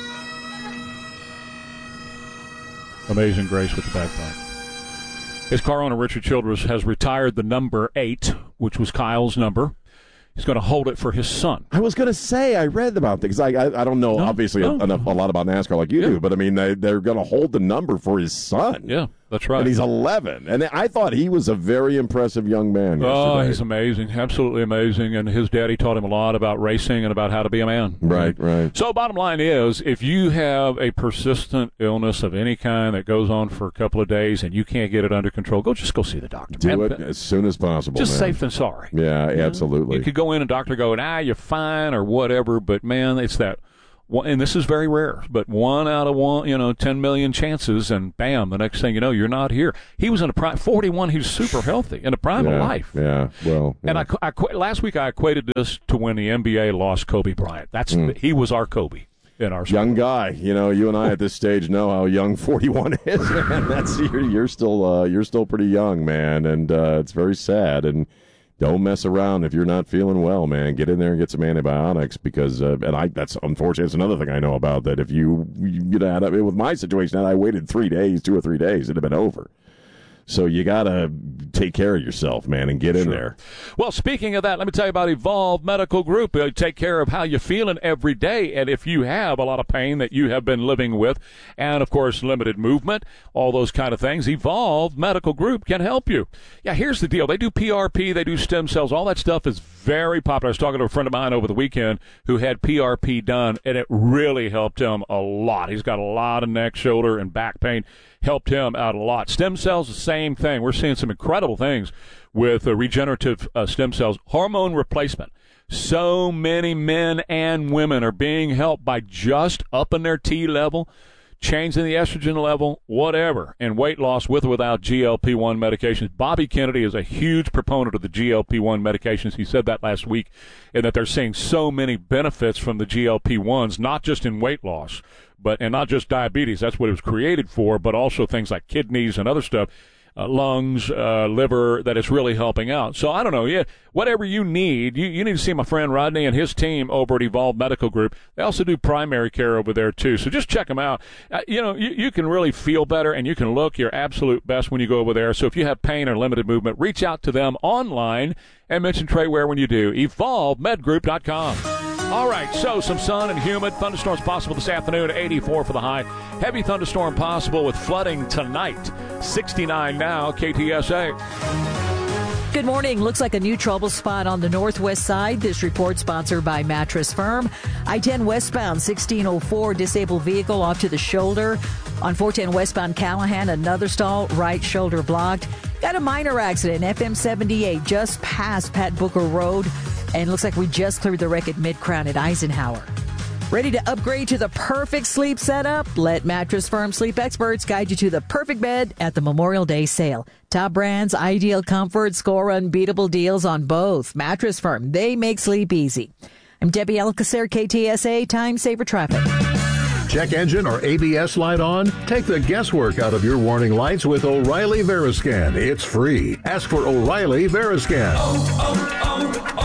Amazing Grace with the bagpipe. His car owner, Richard Childress, has retired the number eight, which was Kyle's number. He's going to hold it for his son. I was going to say, I read about that, because I, I I don't know, No, obviously, no. a, a lot about NASCAR like you Yeah. do, but I mean, they, they're going to hold the number for his son. Yeah, that's right. And he's eleven. And I thought he was a very impressive young man Oh, yesterday. he's amazing. Absolutely amazing. And his daddy taught him a lot about racing and about how to be a man. Right, right. So bottom line is, if you have a persistent illness of any kind that goes on for a couple of days and you can't get it under control, go just go see the doctor. Do man. it as soon as possible, Just man. safe than sorry. Yeah, absolutely. You could go in and doctor go, ah, you're fine or whatever, but man, it's that one, and this is very rare, but one out of one, you know, ten million chances, and bam, the next thing you know, you're not here. He was in a prime, forty-one, he was super healthy, in the prime yeah, of life. Yeah, well. And yeah. I, I, last week I equated this to when the N B A lost Kobe Bryant. That's Mm. He was our Kobe in our sport. Young guy, you know. You and I at this stage know how young forty-one is, man. That's you're, you're still uh, you're still pretty young, man, and uh, it's very sad. And don't mess around if you're not feeling well, man. Get in there and get some antibiotics, because uh, and I that's unfortunate. It's another thing I know about, that if you you know, with my situation, I waited three days, two or three days, it'd have been over. So you got to take care of yourself, man, and get in Sure. there. Well, speaking of that, let me tell you about Evolve Medical Group. They take care of how you're feeling every day. And if you have a lot of pain that you have been living with, and, of course, limited movement, all those kind of things, Evolve Medical Group can help you. Yeah, here's the deal. They do P R P. They do stem cells. All that stuff is very popular. I was talking to a friend of mine over the weekend who had P R P done, and it really helped him a lot. He's got a lot of neck, shoulder, and back pain. Helped him out a lot. Stem cells, the same thing. We're seeing some incredible things with uh, regenerative uh, stem cells. Hormone replacement. So many men and women are being helped by just upping their T level, changing the estrogen level, whatever, and weight loss with or without G L P one medications. Bobby Kennedy is a huge proponent of the G L P one medications. He said that last week, and that they're seeing so many benefits from the G L P ones, not just in weight loss, but and not just diabetes. That's what it was created for, but also things like kidneys and other stuff. Uh, lungs, uh, liver, that is really helping out. So I don't know, yeah, whatever you need, you, you need to see my friend Rodney and his team over at Evolve Medical Group. They also do primary care over there too. So just check them out. Uh, you know, you, you can really feel better and you can look your absolute best when you go over there. So if you have pain or limited movement, reach out to them online and mention Trey Ware when you do. evolve med group dot com. All right, so some sun and humid. Thunderstorms possible this afternoon, eighty-four for the high. Heavy thunderstorm possible with flooding tonight. sixty-nine now, K T S A. Good morning. Looks like a new trouble spot on the northwest side. This report sponsored by Mattress Firm. I ten westbound, sixteen oh four, disabled vehicle off to the shoulder. On four ten westbound Callahan, another stall, right shoulder blocked. Got a minor accident, F M seventy-eight, just past Pat Booker Road. And looks like we just cleared the wreck at Mid-Crown at Eisenhower. Ready to upgrade to the perfect sleep setup? Let Mattress Firm sleep experts guide you to the perfect bed at the Memorial Day sale. Top brands, ideal comfort, score unbeatable deals on both. Mattress Firm, they make sleep easy. I'm Debbie Alcacer, K T S A, Time Saver Traffic. Check engine or A B S light on? Take the guesswork out of your warning lights with O'Reilly Veriscan. It's free. Ask for O'Reilly Veriscan. Oh,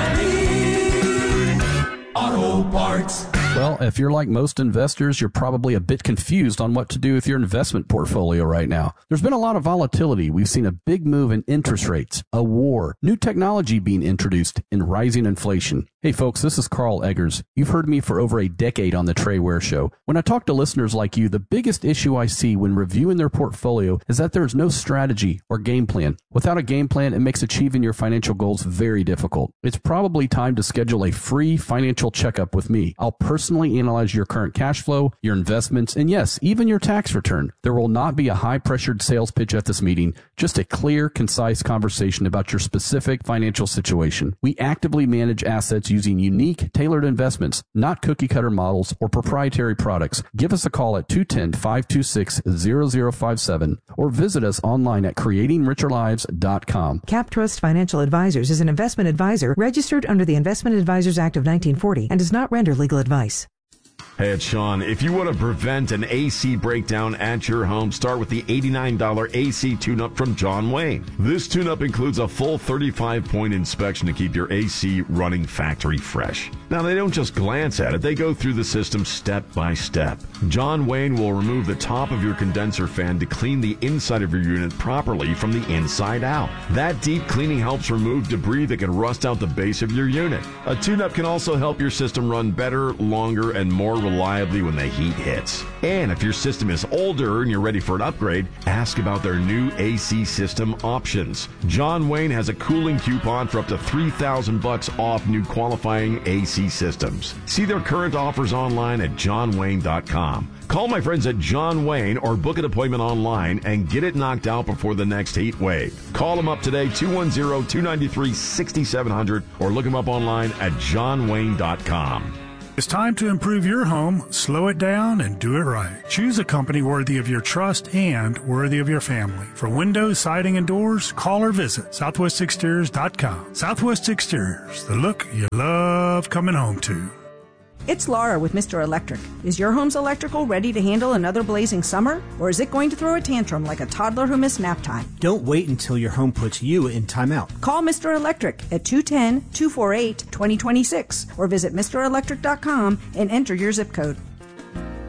oh, oh, O'Reilly Auto Parts. Well, if you're like most investors, you're probably a bit confused on what to do with your investment portfolio right now. There's been a lot of volatility. We've seen a big move in interest rates, a war, new technology being introduced, and rising inflation. Hey folks, this is Carl Eggers. You've heard me for over a decade on the Trey Ware Show. When I talk to listeners like you, the biggest issue I see when reviewing their portfolio is that there's no strategy or game plan. Without a game plan, it makes achieving your financial goals very difficult. It's probably time to schedule a free financial checkup with me. I'll personally analyze your current cash flow, your investments, and yes, even your tax return. There will not be a high-pressured sales pitch at this meeting, just a clear, concise conversation about your specific financial situation. We actively manage assets using unique, tailored investments, not cookie-cutter models or proprietary products. Give us a call at two one zero, five two six, zero zero five seven or visit us online at creating richer lives dot com. CapTrust Financial Advisors is an investment advisor registered under the Investment Advisors Act of nineteen forty and does not render legal advice. Hey, it's Sean. If you want to prevent an A C breakdown at your home, start with the eighty-nine dollars A C tune-up from John Wayne. This tune-up includes a full thirty-five point inspection to keep your A C running factory fresh. Now, they don't just glance at it. They go through the system step by step. John Wayne will remove the top of your condenser fan to clean the inside of your unit properly from the inside out. That deep cleaning helps remove debris that can rust out the base of your unit. A tune-up can also help your system run better, longer, and more reliably when the heat hits. And if your system is older and you're ready for an upgrade, ask about their new A C system options. John Wayne has a cooling coupon for up to three thousand bucks off new qualifying A C systems. See their current offers online at john wayne dot com. Call my friends at John Wayne or book an appointment online and get it knocked out before the next heat wave. Call them up today, two one zero, two nine three, six seven zero zero, or look them up online at john wayne dot com. It's time to improve your home, slow it down, and do it right. Choose a company worthy of your trust and worthy of your family. For windows, siding, and doors, call or visit southwest exteriors dot com. Southwest Exteriors, the look you love coming home to. It's Laura with Mister Electric. Is your home's electrical ready to handle another blazing summer? Or is it going to throw a tantrum like a toddler who missed nap time? Don't wait until your home puts you in timeout. Call Mister Electric at two one zero, two four eight, two zero two six or visit Mister Electric dot com and enter your zip code.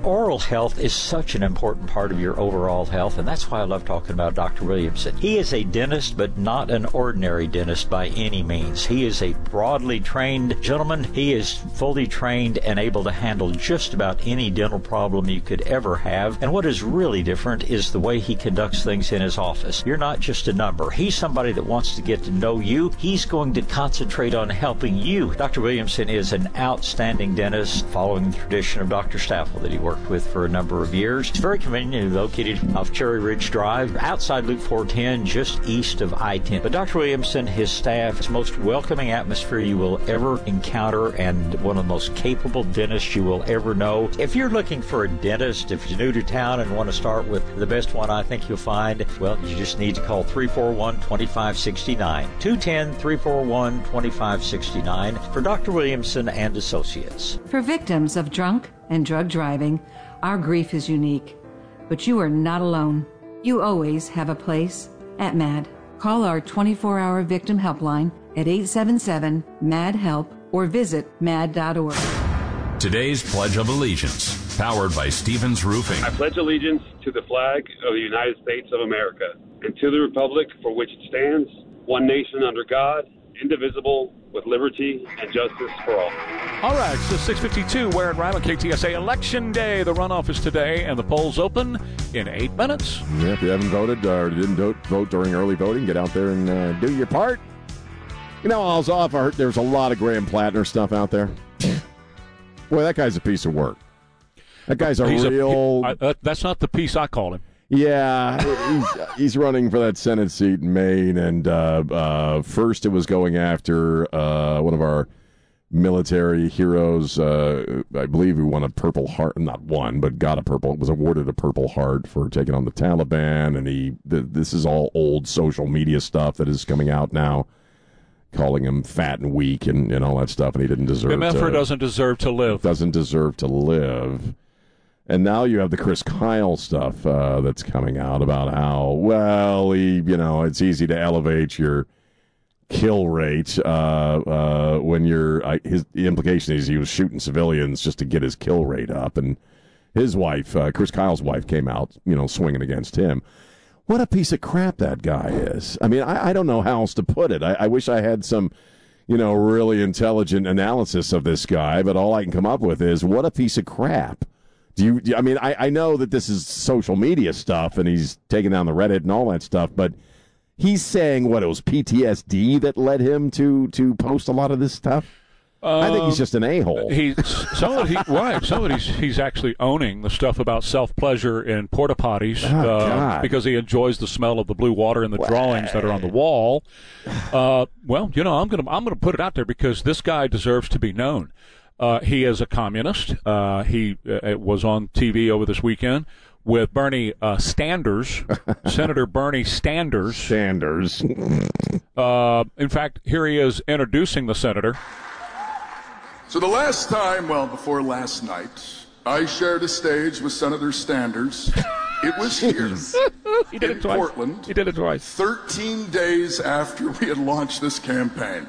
oral health is such an important part of your overall health, and that's why I love talking about Doctor Williamson. He is a dentist, but not an ordinary dentist by any means. He is a broadly trained gentleman. He is fully trained and able to handle just about any dental problem you could ever have. And what is really different is the way he conducts things in his office. You're not just a number. He's somebody that wants to get to know you. He's going to concentrate on helping you. Doctor Williamson is an outstanding dentist, following the tradition of Doctor Staffel that he worked with for a number of years. It's very conveniently located off Cherry Ridge Drive, outside Loop four ten, just east of I ten. But Doctor Williamson, his staff, is the most welcoming atmosphere you will ever encounter and one of the most capable dentists you will ever know. If you're looking for a dentist, if you're new to town and want to start with the best one I think you'll find, well, you just need to call three four one, two five six nine, two one zero, three four one, two five six nine for Doctor Williamson and Associates. For victims of drunk and drug driving, our grief is unique, but you are not alone. You always have a place at M A D. Call our twenty-four hour victim helpline at eight seven seven, M A D help or visit mad dot org. Today's Pledge of Allegiance, powered by Stevens Roofing. I pledge allegiance to the flag of the United States of America and to the republic for which it stands, one nation under God, indivisible, with liberty and justice for all. All right, so six fifty-two, Ware and Rima, K T S A Election Day. The runoff is today, and the polls open in eight minutes. Yeah, if you haven't voted or didn't vote, vote during early voting, get out there and uh, do your part. You know, I was off. I heard there's a lot of Graham Plattner stuff out there. Boy, that guy's a piece of work. That guy's a He's real... A, I, uh, that's not the piece I call him. Yeah, he's, he's running for that Senate seat in Maine, and uh, uh, first it was going after uh, one of our military heroes. Uh, I believe he won a Purple Heart, not won, but got a Purple, was awarded a Purple Heart for taking on the Taliban, and he. Th- this is all old social media stuff that is coming out now, calling him fat and weak and, and all that stuff, and he didn't deserve M F R to... doesn't deserve to live. Doesn't deserve to live. And now you have the Chris Kyle stuff uh, that's coming out about how, well, he, you know, it's easy to elevate your kill rate uh, uh, when you're, uh, his, the implication is he was shooting civilians just to get his kill rate up. And his wife, uh, Chris Kyle's wife, came out, you know, swinging against him. What a piece of crap that guy is. I mean, I, I don't know how else to put it. I, I wish I had some, you know, really intelligent analysis of this guy, but all I can come up with is what a piece of crap. Do you? Do you I mean, I, I know that this is social media stuff, and he's taking down the Reddit and all that stuff, but he's saying what, it was P T S D that led him to to post a lot of this stuff. Uh, I think he's just an a-hole. He's some of it, he, right. Some of it he's, he's actually owning the stuff about self-pleasure in porta potties oh, uh, because he enjoys the smell of the blue water and the wow. drawings that are on the wall. Uh, well, you know, I'm gonna I'm gonna put it out there because this guy deserves to be known. Uh, he is a communist. Uh, he uh, was on T V over this weekend with Bernie uh, Sanders, Senator Bernie Sanders. Sanders. uh, in fact, here he is introducing the senator. So the last time, well, before last night, I shared a stage with Senator Sanders. It was here he did in it twice. Portland. He did it twice. thirteen days after we had launched this campaign.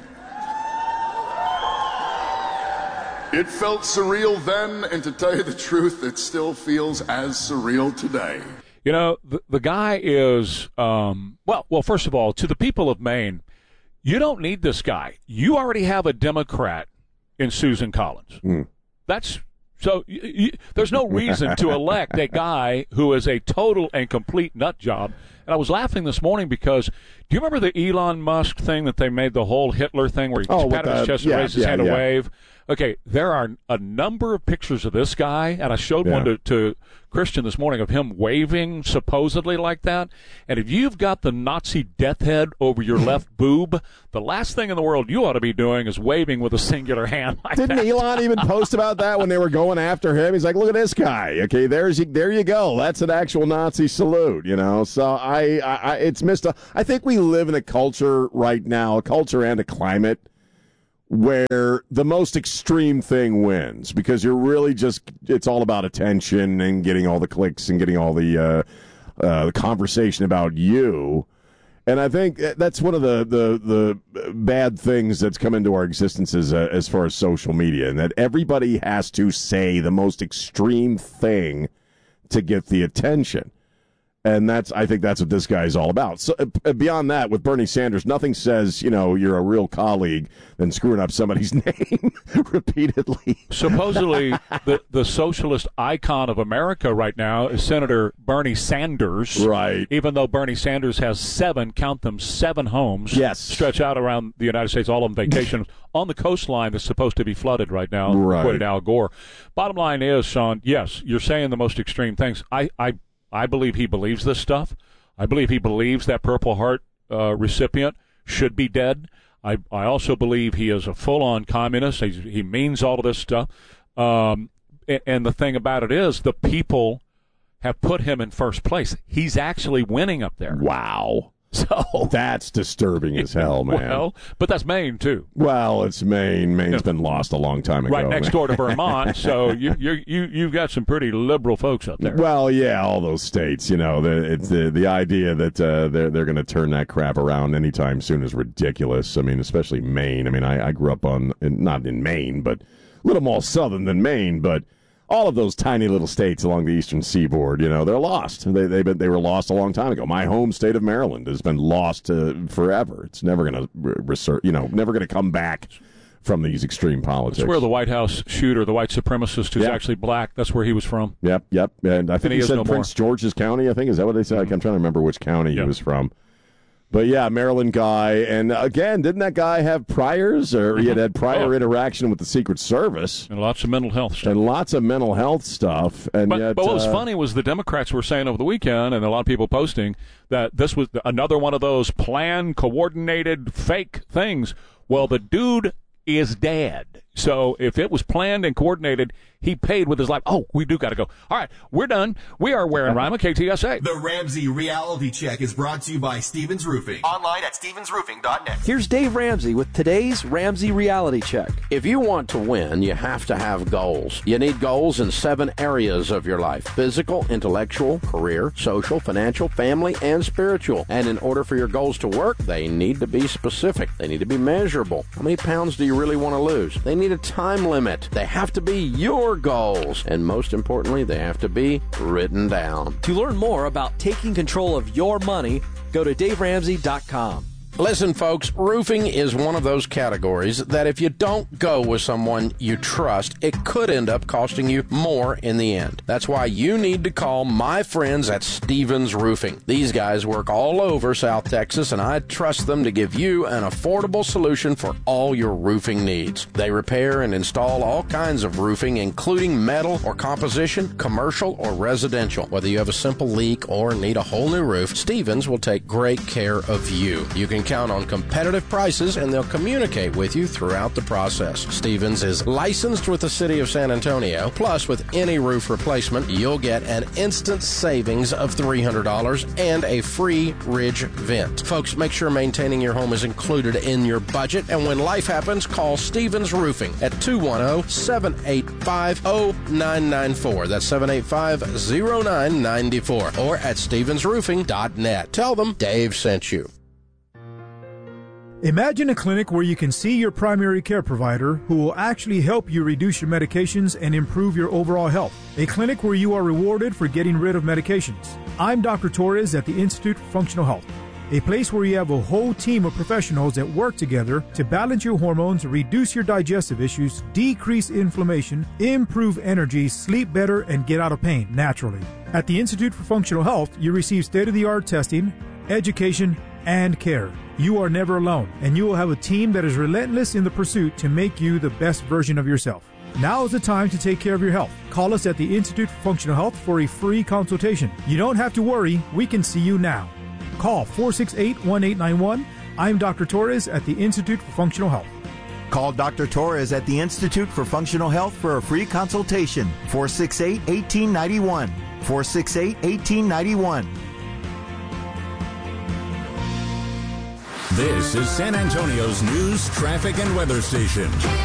It felt surreal then, and to tell you the truth, it still feels as surreal today. You know, the, the guy is, um, well, well, first of all, to the people of Maine, you don't need this guy. You already have a Democrat in Susan Collins. Mm. That's so. Y- y- there's no reason to elect a guy who is a total and complete nut job. And I was laughing this morning because do you remember the Elon Musk thing that they made the whole Hitler thing where he oh, patted his chest and yeah, raised his yeah, hand yeah. to wave? Okay, there are a number of pictures of this guy, and I showed yeah. one to, to Christian this morning of him waving supposedly like that. And if you've got the Nazi death head over your left boob, the last thing in the world you ought to be doing is waving with a singular hand like Didn't that. Didn't Elon even post about that when they were going after him? He's like, look at this guy. Okay, there's there you go. That's an actual Nazi salute, you know. So I, I, I it's missed. A, I think we live in a culture right now, a culture and a climate where the most extreme thing wins because you're really just, it's all about attention and getting all the clicks and getting all the, uh, uh, the conversation about you. And I think that's one of the, the, the bad things that's come into our existences uh, as far as social media, and that everybody has to say the most extreme thing to get the attention. And that's, I think that's what this guy is all about. So uh, beyond that, with Bernie Sanders, nothing says, you know, you're a real colleague than screwing up somebody's name repeatedly. Supposedly, the, the socialist icon of America right now is Senator Bernie Sanders. Right. Even though Bernie Sanders has seven, count them, seven homes. Yes. Stretch out around the United States, all of them vacations, on the coastline that's supposed to be flooded right now, right. according to Al Gore. Bottom line is, Sean, yes, you're saying the most extreme things. I, I I believe he believes this stuff. I believe he believes that Purple Heart uh, recipient should be dead. I, I also believe he is a full-on communist. He, he means all of this stuff. Um, and, and the thing about it is the people have put him in first place. He's actually winning up there. Wow. So that's disturbing as hell, man. Well, but that's Maine, too. Well, it's Maine. Maine's yeah. been lost a long time ago. Right next man. door to Vermont, so you, you, you, you've got some pretty liberal folks up there. Well, yeah, all those states, you know, the, it's the, the idea that uh, they're, they're going to turn that crap around anytime soon is ridiculous. I mean, especially Maine. I mean, I, I grew up on, in, not in Maine, but a little more southern than Maine, but all of those tiny little states along the eastern seaboard, you know, they're lost. They they been, they were lost a long time ago. My home state of Maryland has been lost uh, forever. It's never going to research, you know, never going to come back from these extreme politics. That's where the White House shooter, the white supremacist who's yep. actually black, that's where he was from. Yep, yep. And I think and he, he said no Prince more. George's County, I think. Is that what they said? Mm-hmm. I'm trying to remember which county yep. he was from. But, yeah, Maryland guy. And, again, didn't that guy have priors? Or mm-hmm. he had had prior oh. interaction with the Secret Service. And lots of mental health stuff. And lots of mental health stuff. And but, yet, but what was uh, funny was the Democrats were saying over the weekend, and a lot of people posting, that this was another one of those planned, coordinated, fake things. Well, the dude is dead. So if it was planned and coordinated, he paid with his life. Oh, we do got to go. All right, we're done. We are Ware and Rima, K T S A. The Ramsey Reality Check is brought to you by Stevens Roofing. Online at stevens roofing dot net. Here's Dave Ramsey with today's Ramsey Reality Check. If you want to win, you have to have goals. You need goals in seven areas of your life: physical, intellectual, career, social, financial, family, and spiritual. And in order for your goals to work, they need to be specific. They need to be measurable. How many pounds do you really want to lose? They need a time limit. They have to be your goals. And most importantly, they have to be written down. To learn more about taking control of your money, go to dave ramsey dot com. Listen, folks, roofing is one of those categories that if you don't go with someone you trust, it could end up costing you more in the end. That's why you need to call my friends at Stevens Roofing. These guys work all over South Texas, and I trust them to give you an affordable solution for all your roofing needs. They repair and install all kinds of roofing, including metal or composition, commercial or residential. Whether you have a simple leak or need a whole new roof, Stevens will take great care of you. You can count on competitive prices, and they'll communicate with you throughout the process. Stevens is licensed with the City of San Antonio. Plus, with any roof replacement, you'll get an instant savings of three hundred dollars and a free ridge vent. Folks, make sure maintaining your home is included in your budget, and when life happens, call Stevens Roofing at two one zero, seven eight five, zero nine nine four. That's seven eight five, zero nine nine four, or at stevens roofing dot net. Tell them Dave sent you. Imagine a clinic where you can see your primary care provider who will actually help you reduce your medications and improve your overall health. A clinic where you are rewarded for getting rid of medications. I'm Doctor Torres at the Institute for Functional Health, a place where you have a whole team of professionals that work together to balance your hormones, reduce your digestive issues, decrease inflammation, improve energy, sleep better, and get out of pain naturally. At the Institute for Functional Health, you receive state-of-the-art testing, education, and care. You are never alone, and you will have a team that is relentless in the pursuit to make you the best version of yourself. Now is the time to take care of your health. Call us at the Institute for Functional Health for a free consultation. You don't have to worry, we can see you now. Call four six eight, one eight nine one. I'm Doctor Torres at the Institute for Functional Health. Call Doctor Torres at the Institute for Functional Health for a free consultation. four six eight, one eight nine one. four six eight, one eight nine one. This is San Antonio's news, traffic, and weather station,